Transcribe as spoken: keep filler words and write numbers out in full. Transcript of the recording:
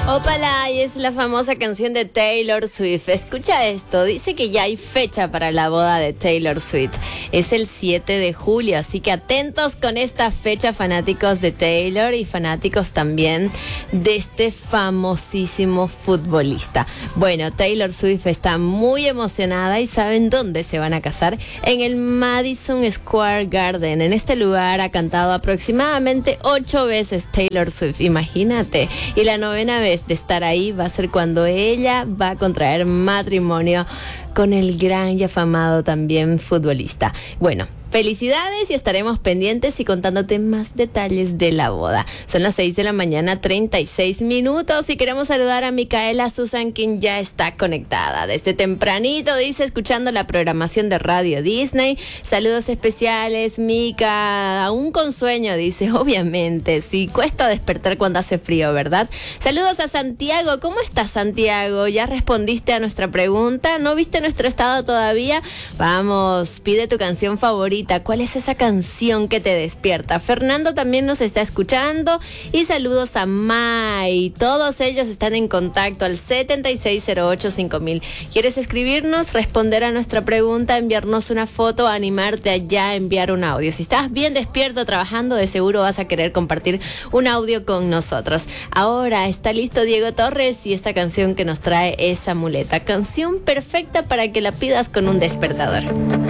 Opala, y es la famosa canción de Taylor Swift. Escucha esto, dice que ya hay fecha para la boda de Taylor Swift. Es el siete de julio, así que atentos con esta fecha, fanáticos de Taylor y fanáticos también de este famosísimo futbolista. Bueno, Taylor Swift está muy emocionada y ¿saben dónde se van a casar? En el Madison Square Garden. En este lugar ha cantado aproximadamente ocho veces Taylor Swift, imagínate. Y la novena vez de estar ahí va a ser cuando ella va a contraer matrimonio con el gran y afamado también futbolista. Bueno, felicidades y estaremos pendientes y contándote más detalles de la boda. Son las seis de la mañana, treinta y seis minutos, y queremos saludar a Micaela Susan, quien ya está conectada desde tempranito, dice, escuchando la programación de Radio Disney. Saludos especiales, Mica, aún con sueño, dice, obviamente, sí, cuesta despertar cuando hace frío, ¿verdad? Saludos a Santiago. ¿Cómo estás, Santiago? ¿Ya respondiste a nuestra pregunta? ¿No viste nuestro estado todavía? Vamos, pide tu canción favorita. ¿Cuál es esa canción que te despierta? Fernando también nos está escuchando, y saludos a Mai. Todos ellos están en contacto al setenta y seis cero ocho cinco mil. ¿Quieres escribirnos, responder a nuestra pregunta, enviarnos una foto, animarte allá a enviar un audio? Si estás bien despierto trabajando, de seguro vas a querer compartir un audio con nosotros. Ahora está listo Diego Torres y esta canción que nos trae esa muleta. Canción perfecta para que la pidas con un despertador.